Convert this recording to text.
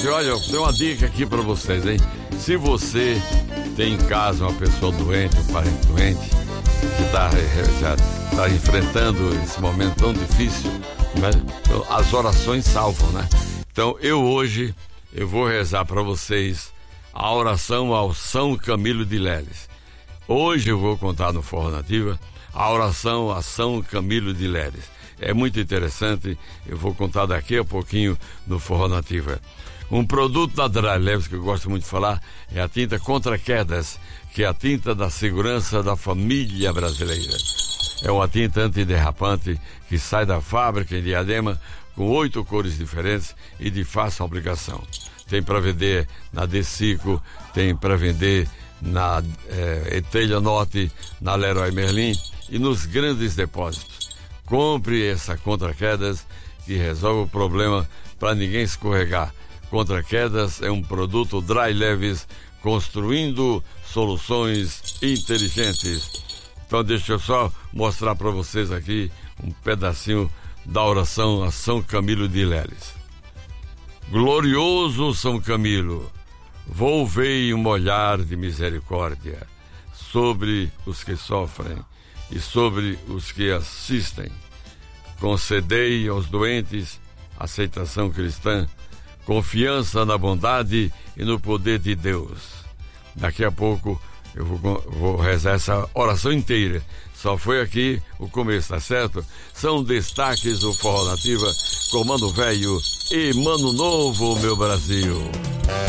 Gente, olha, eu tenho uma dica aqui pra vocês, hein? Se você tem em casa uma pessoa doente, um parente doente, que já está enfrentando esse momento tão difícil, né? As orações salvam, né? Então, hoje eu vou rezar para vocês a oração ao São Camilo de Leles. Hoje eu vou contar no Forró Nativa a oração a São Camilo de Leles. É muito interessante, eu vou contar daqui a pouquinho no Forró Nativa. Um produto da Dry Leves que eu gosto muito de falar é a tinta Contra Quedas, que é a tinta da segurança da família brasileira. É uma tinta antiderrapante que sai da fábrica em Diadema com 8 cores diferentes e de fácil aplicação. Tem para vender na Decico, tem para vender na Etelha Norte, na Leroy Merlin e nos grandes depósitos. Compre essa Contra Quedas que resolve o problema para ninguém escorregar. Contra Quedas é um produto Dry Leves, construindo soluções inteligentes. Então deixa eu só mostrar para vocês aqui um pedacinho da oração a São Camilo de Leles. Glorioso São Camilo, volvei um olhar de misericórdia sobre os que sofrem e sobre os que assistem. Concedei aos doentes aceitação cristã, confiança na bondade e no poder de Deus. Daqui a pouco eu vou rezar essa oração inteira. Só foi aqui o começo, tá certo? São destaques do Forró Nativa com Mano Velho e Mano Novo, meu Brasil.